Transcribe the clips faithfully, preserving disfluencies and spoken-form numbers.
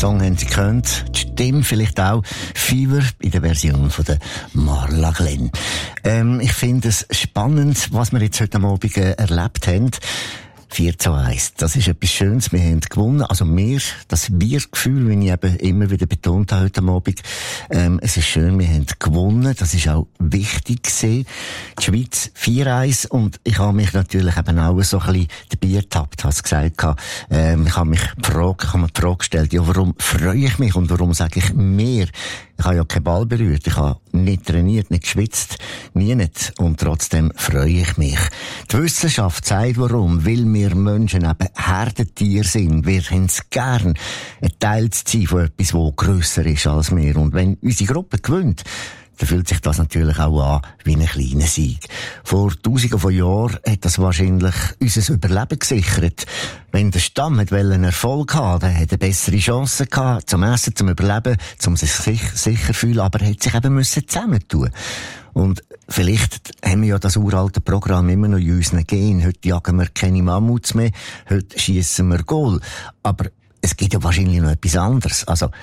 Song haben Sie gehört. Die Stimme vielleicht auch. Fever in der Version von der Marla Glenn. Ähm, ich finde es spannend, was wir jetzt heute Abend äh, erlebt haben. vier zu eins. Das ist etwas Schönes. Wir haben gewonnen. Also wir, das Wir-Gefühl, wie ich eben immer wieder betont habe heute Abend. Ähm, es ist schön, wir haben gewonnen. Das ist auch wichtig gewesen. Die Schweiz vier eins. Und ich habe mich natürlich eben auch so ein bisschen dabei ertappt, hast gesagt. Ähm, ich habe mich die Frage, ich habe mir die Frage gestellt, ja, warum freue ich mich und warum sage ich mehr? Ich habe ja keinen Ball berührt, ich habe nicht trainiert, nicht geschwitzt, nie nicht. Und trotzdem freue ich mich. Die Wissenschaft sagt warum, weil wir Menschen eben Herdentiere sind. Wir haben es gern, ein Teil zu sein von etwas, das grösser ist als wir. Und wenn unsere Gruppe gewinnt, dann fühlt sich das natürlich auch an wie ein kleiner Sieg. Vor tausenden von Jahren hat das wahrscheinlich unser Überleben gesichert. Wenn der Stamm einen Erfolg hatte, dann hat er bessere Chancen gehabt, zum Essen, zum Überleben, zum sich sicher fühlen, aber er hat sich eben müssen zusammentun. Und vielleicht haben wir ja das uralte Programm immer noch in unseren Genen. Heute jagen wir keine Mammuts mehr, heute schiessen wir Goal. Aber es gibt ja wahrscheinlich noch etwas anderes. Also,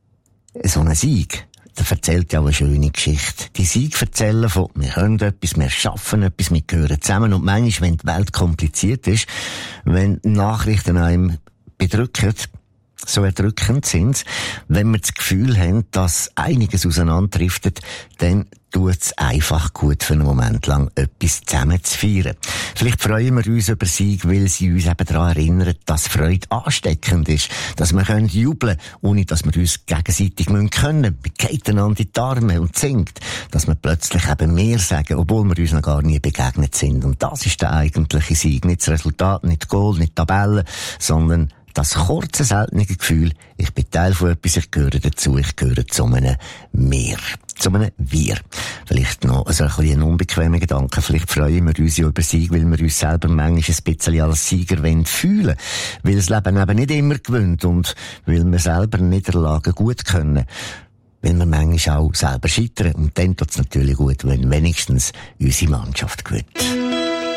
so ein Sieg, der erzählt ja auch eine schöne Geschichte. Die Sieg erzählen von, wir können etwas, wir schaffen etwas, wir gehören zusammen. Und manchmal, wenn die Welt kompliziert ist, wenn Nachrichten einem bedrücken, so erdrückend sind, wenn wir das Gefühl haben, dass einiges auseinanderdriftet, dann tut es einfach gut, für einen Moment lang etwas zusammen zu feiern. Vielleicht freuen wir uns über Sieg, weil sie uns eben daran erinnern, dass Freude ansteckend ist, dass wir können jubeln, ohne dass wir uns gegenseitig müssen können. Wir gehen einander in die Arme und singt, dass wir plötzlich eben mehr sagen, obwohl wir uns noch gar nie begegnet sind. Und das ist der eigentliche Sieg. Nicht das Resultat, nicht die Goal, nicht die Tabelle, sondern das kurze, seltene Gefühl, ich bin Teil von etwas, ich gehöre dazu, ich gehöre zu einem Mehr, zu einem Wir. Vielleicht noch also ein bisschen ein unbequemer Gedanke, vielleicht freuen wir uns ja über Sieg, weil wir uns selber manchmal ein bisschen als Sieger fühlen wollen, weil das Leben eben nicht immer gewinnt und weil wir selber Niederlagen gut können. Weil wir manchmal auch selber scheitern. Und dann tut es natürlich gut, wenn wenigstens unsere Mannschaft gewinnt.